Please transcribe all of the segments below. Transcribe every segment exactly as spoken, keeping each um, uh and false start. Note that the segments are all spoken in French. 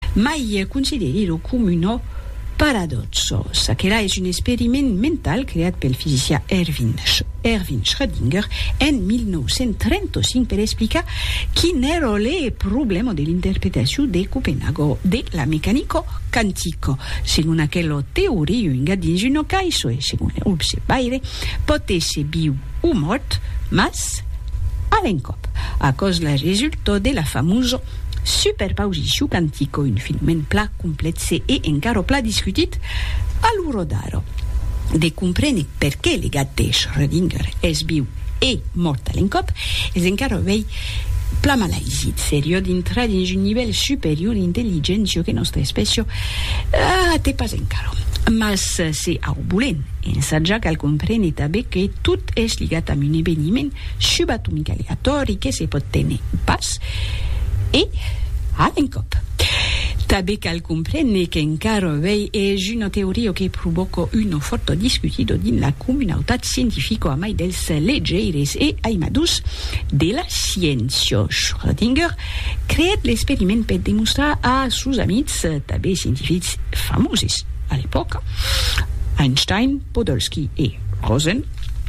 mai considerito come uno paradosso. Aquella è un esperiment mental creat pel fisicien Erwin, Sch- Erwin Schrödinger en millenovecentotrentacinque per explicar quin era il problema dell'interpretazione di Copenaghen della meccanica quantica. Secondo quella teoria, in dins un caso e secondo l'osservare, potesse viu o mort, mas all'encop, a causa del risultato della famosa superposition quantique, un phénomène plat complexe e encara plat discutit a loro d'aro. De comprendre perché le gat de Schrödinger es viu e mort all'encop, es encara vei pla malaisit, serio d'intrare in un nivell superior d'intelligenza che nostra specie ah, te pas encara. Mas se au bulen ensaggia cal comprene també che tot es ligat a un eveniment subatomic aleatori che se pot tenir pas e all'encop. També cal comprene che encara vei è una teoria che provoca un forte discutito din la comunitat scientifica a mai dels leggeires e aimadus della scienza. Schrödinger creat l'esperiment per demostrar a sus amics, també cientifici famosis a l'epoca, Einstein, Podolsky e Rosen,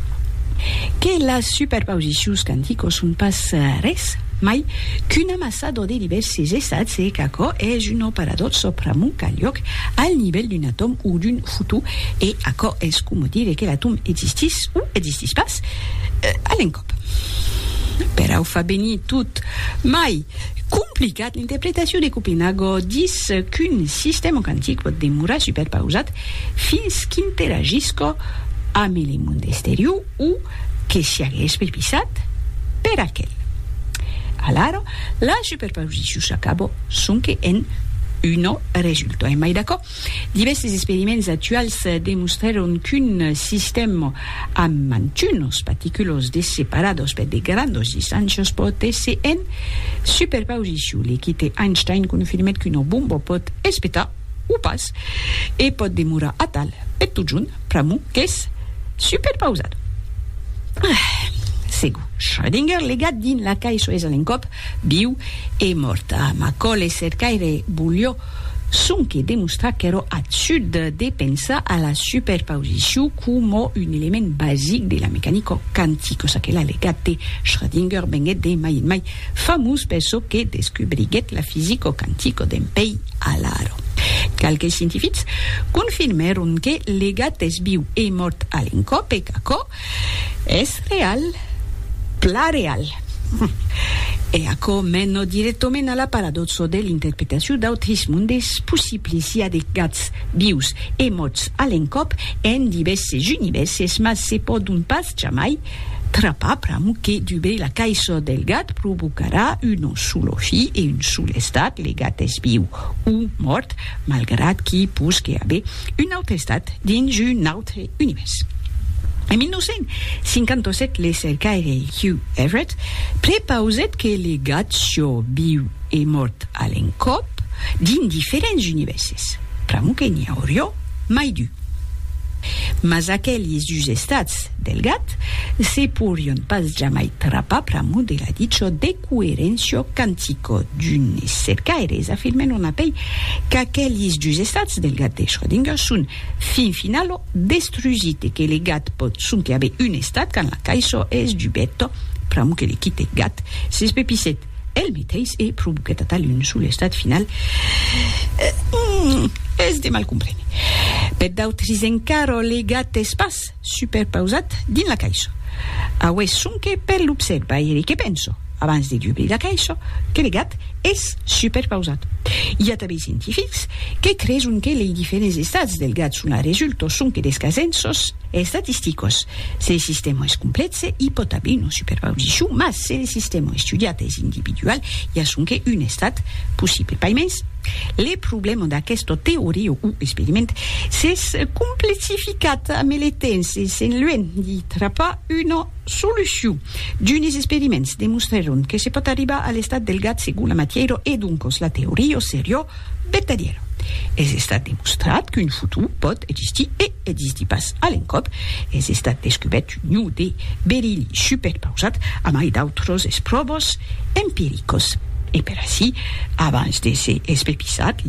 che la superposition quantica sunt pas res mai qu'una massada de diverses estats e qu'aco és un paradosso pramu qu'al lloc al nivell d'un atom o d'un fotó e aco és com dire que l'atom existis o existis pas eh, a l'encop. Per au fa venir tot mai complicat, l'interpretació de Copenaghen dis qu'un sistema quantic pot demorar superpausat fins qu'interagisca amb el món exterior o que si hagués perpisat per aquel. Allora, la superposició s'acaba sonque en un resultat. E mai d'accordo? Diversos experiments actuals demostraron qu'un sistema amb mantunos partículas separados per de grandes distàncies pot ser en superposició. L'equip Einstein confirmet qu'una bomba pot espetar o pas e pot demorar a tal per tot junt pramu que és superpausat. Ah. Segur, Schrödinger legat din la caixa és a l'encop, viu e morta. Ma col e cercaire voglio sonque demostrar che ero absurd de pensar a la superposició com un element basic de la mecànica quantica. Sa que la legat de Schrödinger venguet de mai en mai famós per so que descobriguet la física quantica d'empei a l'aro. Qualques científics confirmeron que legat és viu e mort a l'encop e qu'aco és real. Pla real. E aco meno direttament a la paradosso dell'interpretazione d'autres mondes possibili sia de gats vius e morts a l'encop en diverses universes, ma se pot un pas jamais trapar pramu che dubri la caixa del gat provocarà un solo fi e un solo estat, le gat és viu o mort, malgrat qui pus que ave un altre estat dins un altre univers. En mille cinquanta-set, le cercaire Hugh Everett prepauset que le gat sio viu e mort a l'encop din diferents universes. Pramu que n'hi hauria mai du. Mas aquells dos estats del gat se podrien pas jamais trapar pramu de la dicho de coherència quantica d'un cercaires afirmen un apell que aquells dos estats del gat de Schrödinger són fin final destruït e que le gat pot sonque haver un estat quand la caixa és dubetto pramu que l'equip gat s'espepicet el mateix e provoquet a tal un sol estat final eh, mm, és de mal comprendre. Per d'autres encara le gat és pas superpausat din la caixa. Auè sonque per l'observaire que penso, abans de d'obrir la caixa, que le gat és superpausat. Hi ha també científics que creuen que les diferents estats del gat són la resulta sonque des casensos estadísticos. Se el sistema és complex i pot haver una superposició, mas se el sistema estudiat és individual, hi ha sonque un estat possible. Pas menys, le problema d'aquesta teoria o experiment s'és complexificat amb el temps e s'en lluent de trapar una solució. D'uns experiments demostraron que se pot arribar a l'estat del gat segons la matèria e donc la teoria seria vertadiera. És estat demostrat qu'un futur pot existir e existir pas a l'encop. És estat descobert un nu de beril superpausat a mai d'autres proves empíricos. E per així, abans de ser espepissat,